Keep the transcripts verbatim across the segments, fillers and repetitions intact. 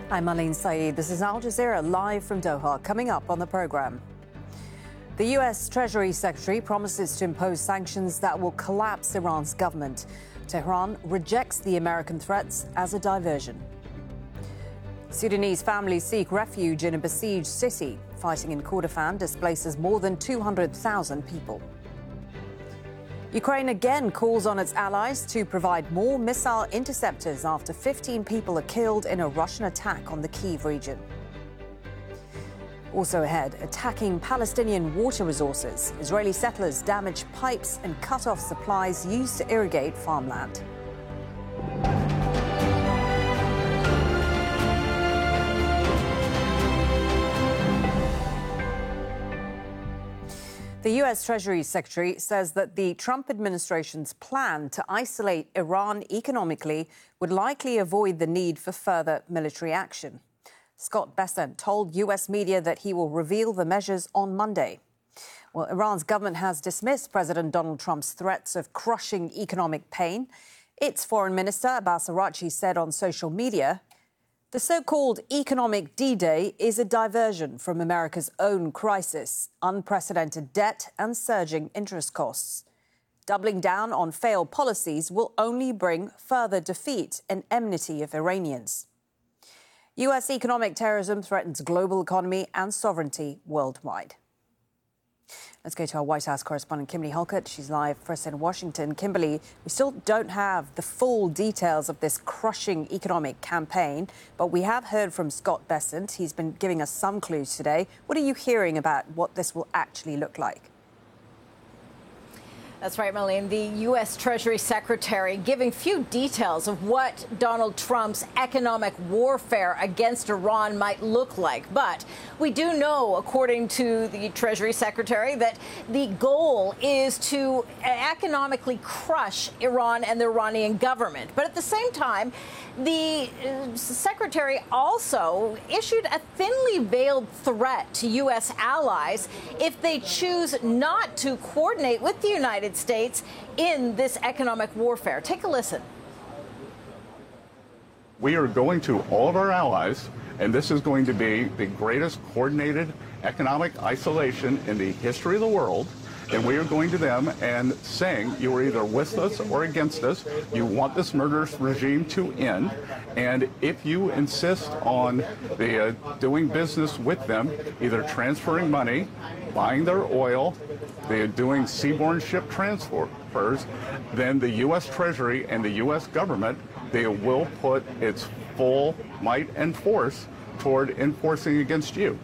I'm Marlene Saeed. This is Al Jazeera live from Doha. Coming up on the program. The U S Treasury Secretary promises to impose sanctions that will collapse Iran's government. Tehran rejects the American threats as a diversion. Sudanese families seek refuge in a besieged city. Fighting in Kordofan displaces more than two hundred thousand people. Ukraine again calls on its allies to provide more missile interceptors after fifteen people are killed in a Russian attack on the Kyiv region. Also ahead, attacking Palestinian water resources. Israeli settlers damage pipes and cut off supplies used to irrigate farmland. The U S Treasury Secretary says that the Trump administration's plan to isolate Iran economically would likely avoid the need for further military action. Scott Bessent told U S media that he will reveal the measures on Monday. Well, Iran's government has dismissed President Donald Trump's threats of crushing economic pain. Its foreign minister, Abbas Araghchi, said on social media, the so-called economic D-Day is a diversion from America's own crisis, unprecedented debt and surging interest costs. Doubling down on failed policies will only bring further defeat and enmity of Iranians. U S economic terrorism threatens global economy and sovereignty worldwide. Let's go to our White House correspondent, Kimberly Halkett. She's live for us in Washington. Kimberly, we still don't have the full details of this crushing economic campaign, but we have heard from Scott Bessent. He's been giving us some clues today. What are you hearing about what this will actually look like? That's right, Marlene. The U S Treasury Secretary giving few details of what Donald Trump's economic warfare against Iran might look like. But we do know, according to the Treasury Secretary, that the goal is to economically crush Iran and the Iranian government. But at the same time, the uh, secretary also issued a thinly veiled threat to U S allies if they choose not to coordinate with the United States in this economic warfare. Take a listen. We are going to all of our allies, and this is going to be the greatest coordinated economic isolation in the history of the world. And we are going to them and saying, you are either with us or against us. You want this murderous regime to end. And if you insist on the, uh, doing business with them, either transferring money, buying their oil, they're doing seaborne ship transfers, then the U S Treasury and the U S government, they will put its full might and force toward enforcing against you.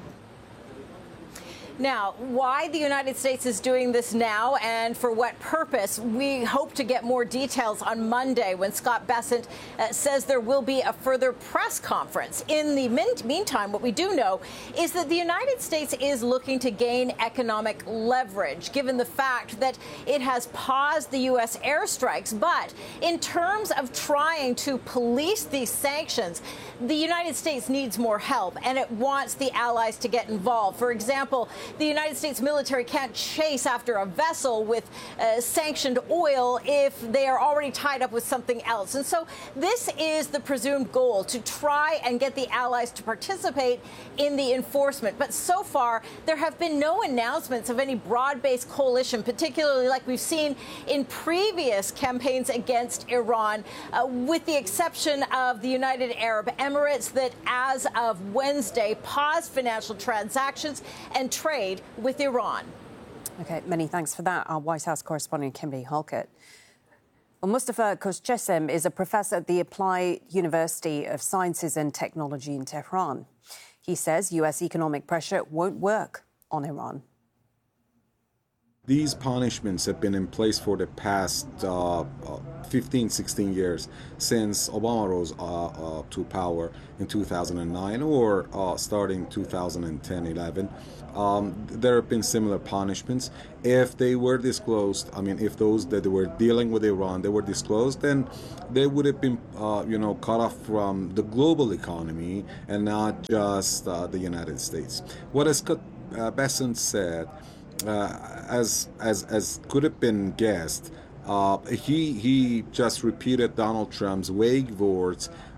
Now, why the United States is doing this now and for what purpose, we hope to get more details on Monday when Scott Bessent uh, says there will be a further press conference. In the min- meantime, what we do know is that the United States is looking to gain economic leverage, given the fact that it has paused the U S airstrikes. But in terms of trying to police these sanctions, the United States needs more help, and it wants the allies to get involved. For example, the United States military can't chase after a vessel with uh, sanctioned oil if they are already tied up with something else. And so this is the presumed goal, to try and get the allies to participate in the enforcement. But so far, there have been no announcements of any broad-based coalition, particularly like we've seen in previous campaigns against Iran, uh, with the exception of the United Arab Emirates that, as of Wednesday, paused financial transactions and trade with Iran. OK, many thanks for that. Our White House correspondent, Kimberly Halkett. Well, Mustafa Koschesem is a professor at the Applied University of Sciences and Technology in Tehran. He says U S economic pressure won't work on Iran. These punishments have been in place for the past uh, fifteen, sixteen years since Obama rose uh, uh, to power in two thousand nine, or uh, starting two thousand ten, eleven. Um, there have been similar punishments. If they were disclosed, I mean, if those that were dealing with Iran, they were disclosed, then they would have been, uh, you know, cut off from the global economy and not just uh, the United States. What as Scott uh, Bessent said, Uh, as as as could have been guessed, uh, he he just repeated Donald Trump's vague words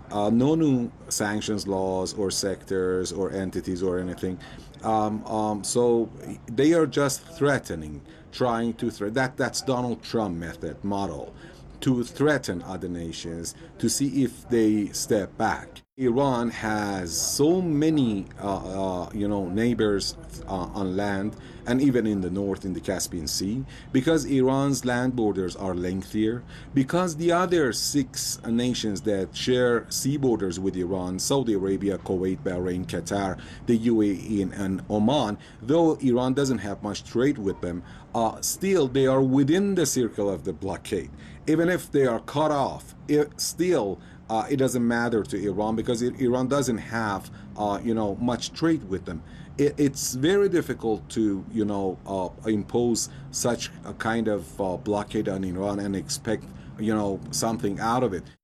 Uh, no new sanctions laws or sectors or entities or anything. Um, um, so they are just threatening, trying to threat. That that's Donald Trump method model, to threaten other nations to see if they step back. Iran has so many, uh, uh, you know, neighbors uh, on land and even in the north in the Caspian Sea, because Iran's land borders are lengthier, because the other six nations that share sea borders with Iran, Saudi Arabia, Kuwait, Bahrain, Qatar, the U A E, and Oman, though Iran doesn't have much trade with them, uh, still they are within the circle of the blockade. Even if they are cut off, it still Uh, it doesn't matter to Iran because it, Iran doesn't have, uh, you know, much trade with them. It, it's very difficult to, you know, uh, impose such a kind of uh, blockade on Iran and expect, you know, something out of it.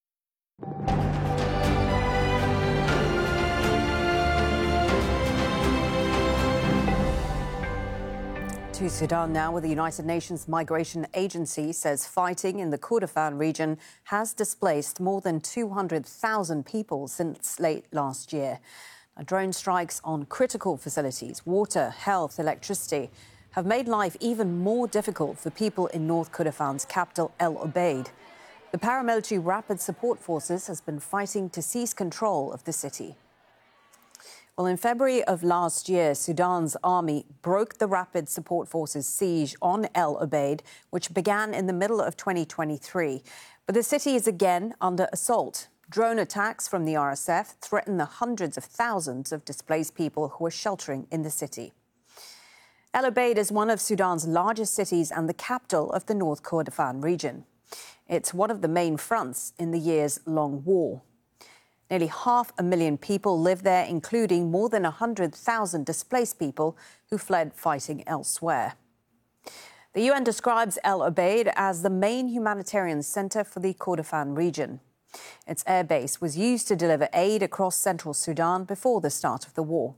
To Sudan now, where the United Nations Migration Agency says fighting in the Kordofan region has displaced more than two hundred thousand people since late last year. Now, drone strikes on critical facilities, water, health, electricity, have made life even more difficult for people in North Kordofan's capital, El Obeid. The paramilitary Rapid Support Forces has been fighting to seize control of the city. Well, in February of last year, Sudan's army broke the Rapid Support Forces' siege on El Obeid, which began in the middle of twenty twenty-three. But the city is again under assault. Drone attacks from the R S F threaten the hundreds of thousands of displaced people who are sheltering in the city. El Obeid is one of Sudan's largest cities and the capital of the North Kordofan region. It's one of the main fronts in the years-long war. Nearly half a million people live there, including more than one hundred thousand displaced people who fled fighting elsewhere. The U N describes El Obeid as the main humanitarian centre for the Kordofan region. Its airbase was used to deliver aid across central Sudan before the start of the war.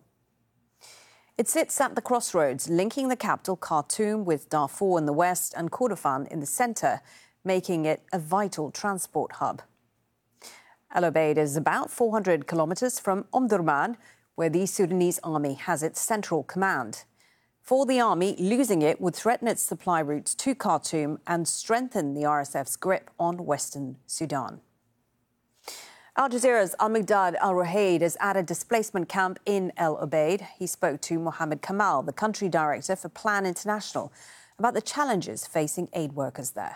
It sits at the crossroads, linking the capital, Khartoum, with Darfur in the west and Kordofan in the centre, making it a vital transport hub. El Obeid is about four hundred kilometres from Omdurman, where the Sudanese army has its central command. For the army, losing it would threaten its supply routes to Khartoum and strengthen the R S F's grip on western Sudan. Al Jazeera's Al-Miqdad Al-Ruhaid is at a displacement camp in El Obeid. He spoke to Mohammed Kamal, the country director for Plan International, about the challenges facing aid workers there.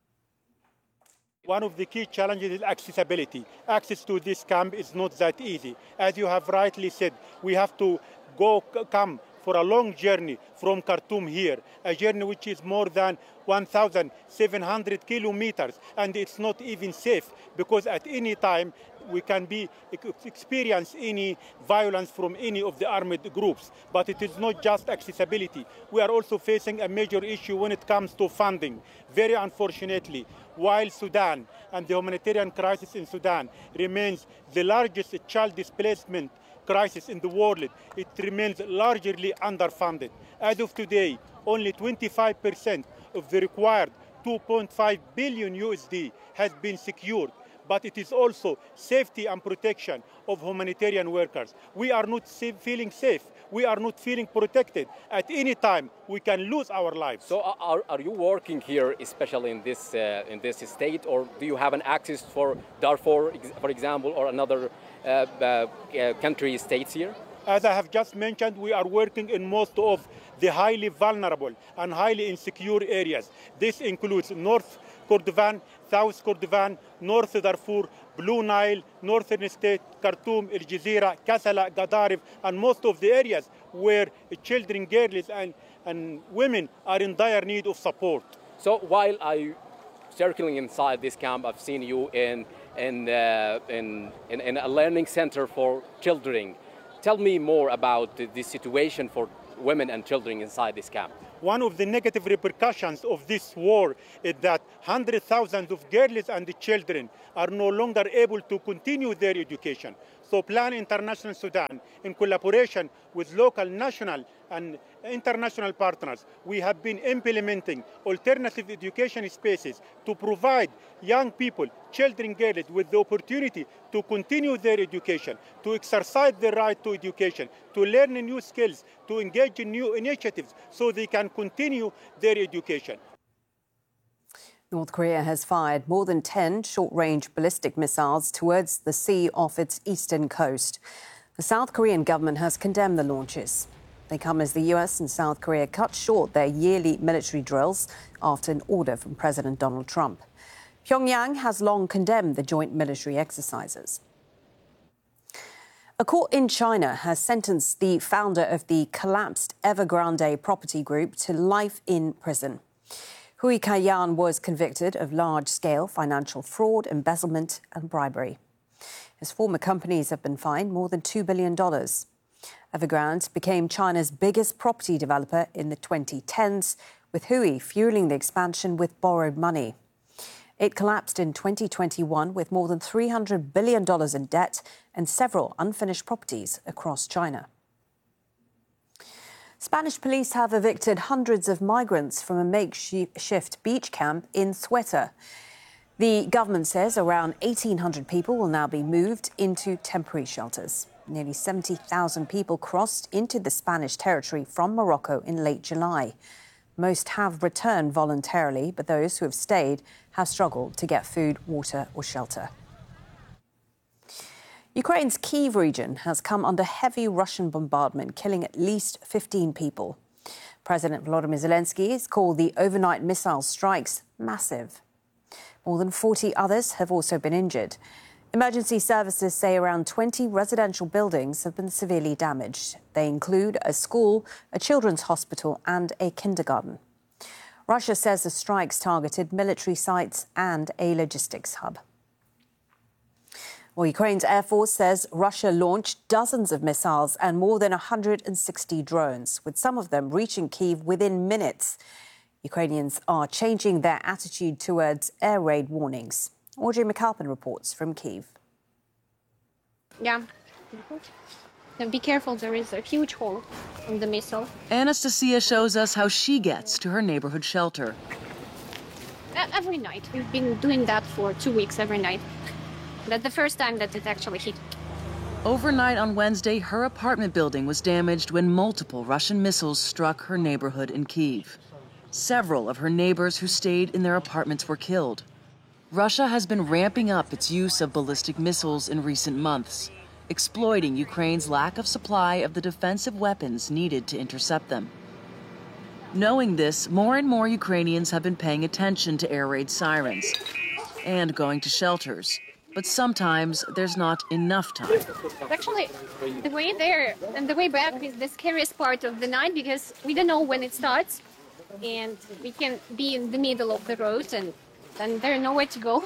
One of the key challenges is accessibility. Access to this camp is not that easy. As you have rightly said, we have to go come for a long journey from Khartoum here, a journey which is more than one thousand seven hundred kilometers, and it's not even safe because at any time we can be experience any violence from any of the armed groups. But it is not just accessibility. We are also facing a major issue when it comes to funding. Very unfortunately, while Sudan and the humanitarian crisis in Sudan remains the largest child displacement crisis in the world, it remains largely underfunded. As of today, only twenty-five percent of the required two point five billion U S D has been secured. But it is also safety and protection of humanitarian workers. We are not feeling safe. We are not feeling protected. At any time, we can lose our lives. So are, are you working here, especially in this, uh, in this state, or do you have an access for Darfur, for example, or another uh, uh, country states here? As I have just mentioned, we are working in most of the highly vulnerable and highly insecure areas. This includes North Kordofan, South Kordofan, North Darfur, Blue Nile, Northern State, Khartoum, El Jazeera, Kassala, Gadaref, and most of the areas where children, girls, and, and women are in dire need of support. So while I circling inside this camp, I've seen you in, in, uh, in, in, in a learning center for children. Tell me more about the, the situation for women and children inside this camp. One of the negative repercussions of this war is that hundreds of thousands of girls and children are no longer able to continue their education. So Plan International Sudan, in collaboration with local, national, and international partners, we have been implementing alternative education spaces to provide young people, children, girls, with the opportunity to continue their education, to exercise their right to education, to learn new skills, to engage in new initiatives so they can continue their education. North Korea has fired more than ten short-range ballistic missiles towards the sea off its eastern coast. The South Korean government has condemned the launches. They come as the U S and South Korea cut short their yearly military drills after an order from President Donald Trump. Pyongyang has long condemned the joint military exercises. A court in China has sentenced the founder of the collapsed Evergrande property group to life in prison. Hui Kai-yan was convicted of large-scale financial fraud, embezzlement and bribery. His former companies have been fined more than two billion dollars. Evergrande became China's biggest property developer in the twenty tens, with Hui fueling the expansion with borrowed money. It collapsed in twenty twenty-one with more than three hundred billion dollars in debt and several unfinished properties across China. Spanish police have evicted hundreds of migrants from a makeshift beach camp in Ceuta. The government says around eighteen hundred people will now be moved into temporary shelters. Nearly seventy thousand people crossed into the Spanish territory from Morocco in late July. Most have returned voluntarily, but those who have stayed have struggled to get food, water or shelter. Ukraine's Kyiv region has come under heavy Russian bombardment, killing at least fifteen people. President Volodymyr Zelensky has called the overnight missile strikes massive. More than forty others have also been injured. Emergency services say around twenty residential buildings have been severely damaged. They include a school, a children's hospital and a kindergarten. Russia says the strikes targeted military sites and a logistics hub. Well, Ukraine's Air Force says Russia launched dozens of missiles and more than one hundred sixty drones, with some of them reaching Kyiv within minutes. Ukrainians are changing their attitude towards air raid warnings. Audrey McAlpin reports from Kyiv. Yeah. And be careful, there is a huge hole in the missile. Anastasia shows us how she gets to her neighborhood shelter. Every night. We've been doing that for two weeks every night. That's the first time that it actually hit. Overnight on Wednesday, her apartment building was damaged when multiple Russian missiles struck her neighborhood in Kyiv. Several of her neighbors who stayed in their apartments were killed. Russia has been ramping up its use of ballistic missiles in recent months, exploiting Ukraine's lack of supply of the defensive weapons needed to intercept them. Knowing this, more and more Ukrainians have been paying attention to air raid sirens and going to shelters. But sometimes there's not enough time. Actually, the way there and the way back is the scariest part of the night because we don't know when it starts and we can be in the middle of the road and then there's nowhere to go.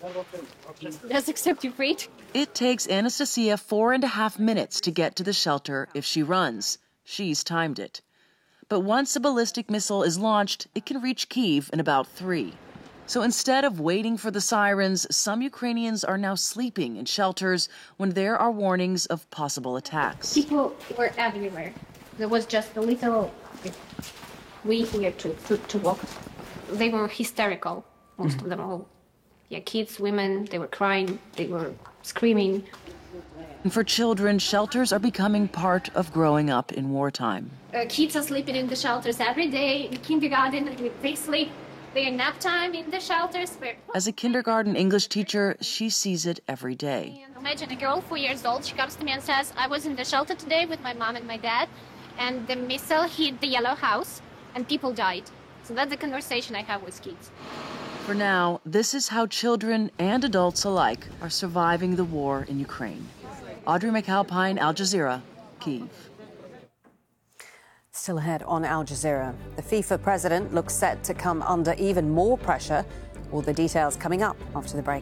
Just accept your fate. It takes Anastasia four and a half minutes to get to the shelter if she runs. She's timed it. But once a ballistic missile is launched, it can reach Kyiv in about three. So instead of waiting for the sirens, some Ukrainians are now sleeping in shelters when there are warnings of possible attacks. People were everywhere. There was just a little way here to, to, to walk. They were hysterical, most of them all. Yeah, kids, women, they were crying, they were screaming. And for children, shelters are becoming part of growing up in wartime. Uh, kids are sleeping in the shelters every day. In kindergarten, they sleep. Their nap time in the shelters. As a kindergarten English teacher, she sees it every day. Imagine a girl, four years old, she comes to me and says, I was in the shelter today with my mom and my dad, and the missile hit the yellow house, and people died. So that's the conversation I have with kids. For now, this is how children and adults alike are surviving the war in Ukraine. Audrey McAlpine, Al Jazeera, Kyiv. Still ahead on Al Jazeera, the FIFA president looks set to come under even more pressure. All the details coming up after the break.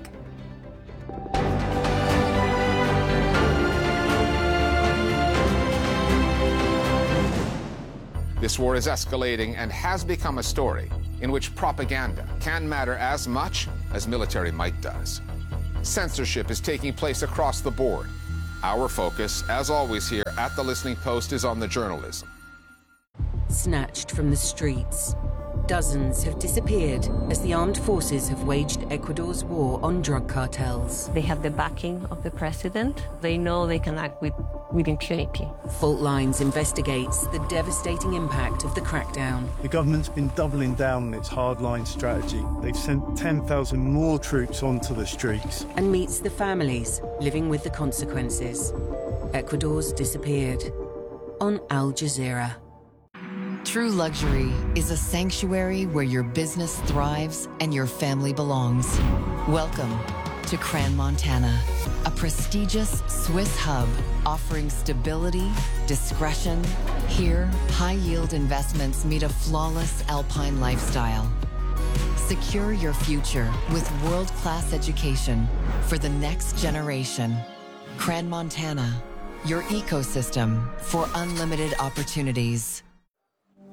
This war is escalating and has become a story in which propaganda can matter as much as military might does. Censorship is taking place across the board. Our focus, as always here at The Listening Post, is on the journalism. Snatched from the streets, dozens have disappeared as the armed forces have waged Ecuador's war on drug cartels. They have the backing of the president. They know they can act with, with impunity. Fault Lines investigates the devastating impact of the crackdown. The government's been doubling down on its hardline strategy. They've sent ten thousand more troops onto the streets. And meets the families living with the consequences. Ecuador's disappeared. On Al Jazeera. True luxury is a sanctuary where your business thrives and your family belongs. Welcome to Crans-Montana, a prestigious Swiss hub offering stability, discretion. Here, high-yield investments meet a flawless alpine lifestyle. Secure your future with world-class education for the next generation. Crans-Montana, your ecosystem for unlimited opportunities.